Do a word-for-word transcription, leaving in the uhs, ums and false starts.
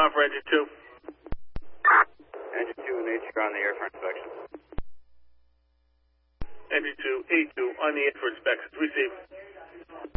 on for engine two. Engine two and H, you're on the air for inspection. Engine two, A two on the air for inspections. Receive.